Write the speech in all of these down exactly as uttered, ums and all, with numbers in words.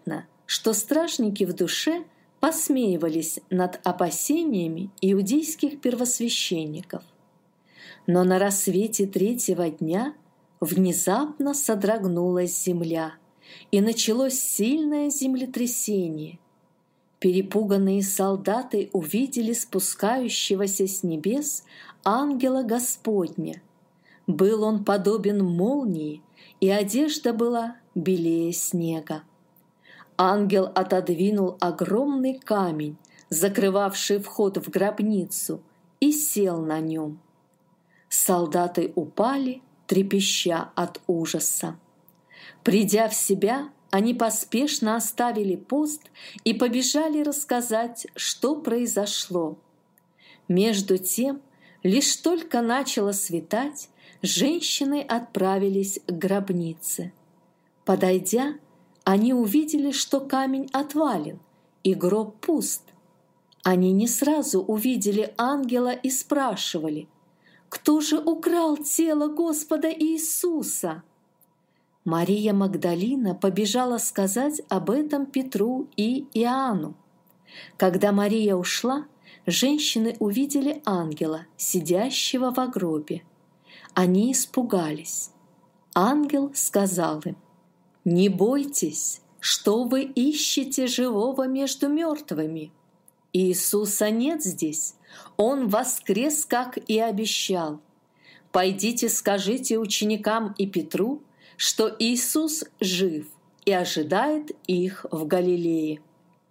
понятно, что стражники в душе посмеивались над опасениями иудейских первосвященников. Но на рассвете третьего дня внезапно содрогнулась земля, и началось сильное землетрясение. Перепуганные солдаты увидели спускающегося с небес ангела Господня. Был он подобен молнии, и одежда была белее снега. Ангел отодвинул огромный камень, закрывавший вход в гробницу, и сел на нем. Солдаты упали, трепеща от ужаса. Придя в себя, они поспешно оставили пост и побежали рассказать, что произошло. Между тем, лишь только начало светать, женщины отправились к гробнице. Подойдя, они увидели, что камень отвален, и гроб пуст. Они не сразу увидели ангела и спрашивали: «Кто же украл тело Господа Иисуса?» Мария Магдалина побежала сказать об этом Петру и Иоанну. Когда Мария ушла, женщины увидели ангела, сидящего во гробе. Они испугались. Ангел сказал им: «Не бойтесь, что вы ищете живого между мертвыми. Иисуса нет здесь, Он воскрес, как и обещал. Пойдите, скажите ученикам и Петру, что Иисус жив и ожидает их в Галилее».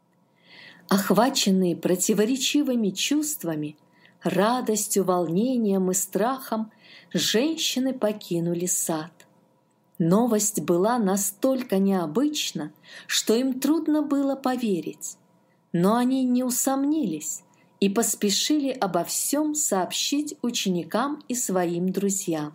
Охваченные противоречивыми чувствами, радостью, волнением и страхом, женщины покинули сад. Новость была настолько необычна, что им трудно было поверить. Но они не усомнились и поспешили обо всем сообщить ученикам и своим друзьям.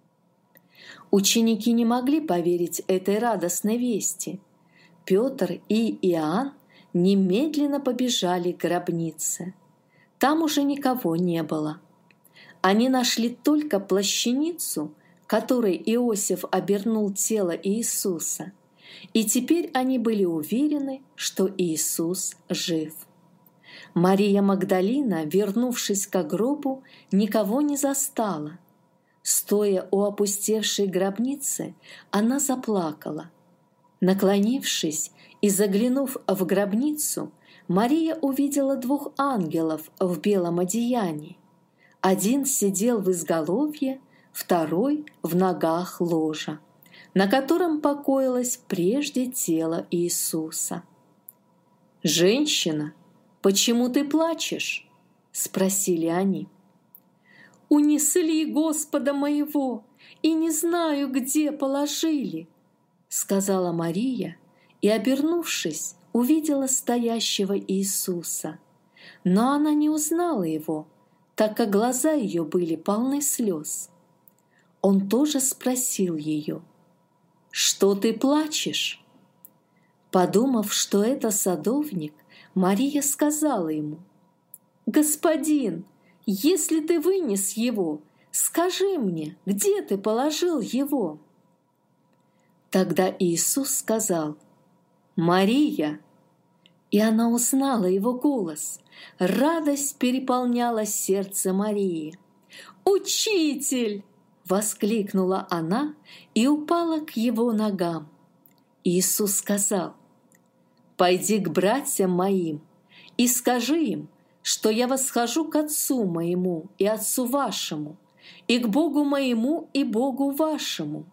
Ученики не могли поверить этой радостной вести. Петр и Иоанн немедленно побежали к гробнице. Там уже никого не было. Они нашли только плащаницу, которой Иосиф обернул тело Иисуса, и теперь они были уверены, что Иисус жив. Мария Магдалина, вернувшись к гробу, никого не застала. Стоя у опустевшей гробницы, она заплакала. Наклонившись и заглянув в гробницу, Мария увидела двух ангелов в белом одеянии. Один сидел в изголовье, второй — в ногах ложа, на котором покоилось прежде тело Иисуса. «Женщина, почему ты плачешь?» — спросили они. «Унесли Господа моего, и не знаю, где положили», — сказала Мария, и, обернувшись, увидела стоящего Иисуса. Но она не узнала его, так как глаза ее были полны слез. Он тоже спросил ее: «Что ты плачешь?» Подумав, что это садовник, Мария сказала ему: «Господин, если ты вынес его, скажи мне, где ты положил его?» Тогда Иисус сказал: «Мария!» И она узнала его голос. Радость переполняла сердце Марии. «Учитель!» — воскликнула она и упала к его ногам. Иисус сказал: «Пойди к братьям моим и скажи им, что я восхожу к Отцу моему и Отцу вашему, и к Богу моему и Богу вашему».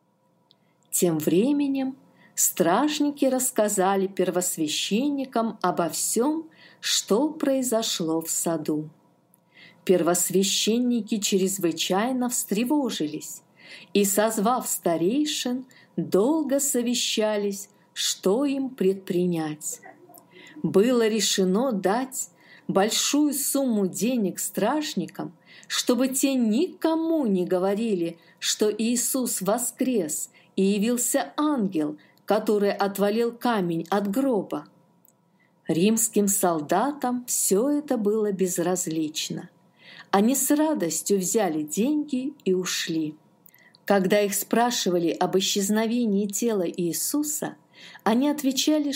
Тем временем стражники рассказали первосвященникам обо всем, что произошло в саду. Первосвященники чрезвычайно встревожились и, созвав старейшин, долго совещались, что им предпринять. Было решено дать большую сумму денег стражникам, чтобы те никому не говорили, что Иисус воскрес и явился ангел, который отвалил камень от гроба. Римским солдатам все это было безразлично. Они с радостью взяли деньги и ушли. Когда их спрашивали об исчезновении тела Иисуса, они отвечали,